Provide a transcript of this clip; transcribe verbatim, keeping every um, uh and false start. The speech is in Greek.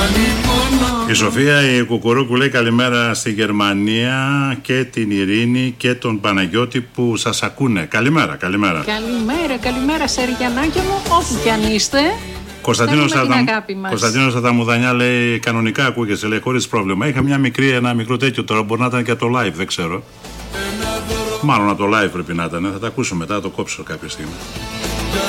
Η Σοφία η Κουκουρούκου λέει καλημέρα στη Γερμανία και την Ειρήνη και τον Παναγιώτη που σας ακούνε. Καλημέρα, καλημέρα. Καλημέρα, καλημέρα Σεριανάκια μου, όπου κι αν είστε. Κωνσταντίνος Αδαμ... Κωνσταντίνος Αδαμουδανιά λέει κανονικά ακούγεσαι, λέει χωρίς πρόβλημα. Είχα μια μικρή, ένα μικρό τέτοιο τώρα, μπορεί να ήταν και το live, δεν ξέρω. Μάλλον από το live πρέπει να ήταν, θα τα ακούσω μετά, θα το κόψω κάποια στιγμή.